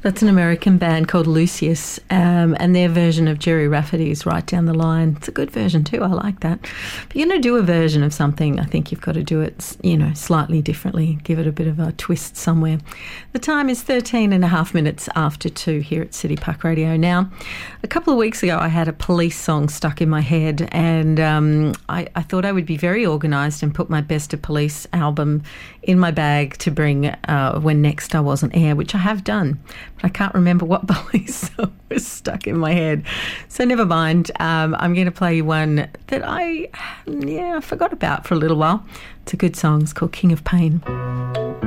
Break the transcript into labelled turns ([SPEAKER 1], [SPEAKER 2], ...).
[SPEAKER 1] That's an American band called Lucius, and their version of Jerry Rafferty's Right Down the Line. It's a good version too, I like that. If you're going to do a version of something, I think you've got to do it, slightly differently, give it a bit of a twist somewhere. The time is 13 and a half minutes after 2 here at City Park Radio. Now, a couple of weeks ago I had a Police song stuck in my head, and I thought I would be very organised and put my Best of Police album in my bag to bring when next I was on air, which I have done. But I can't remember what Police song was stuck in my head. So never mind. I'm going to play you one that I forgot about for a little while. It's a good song. It's called King of Pain.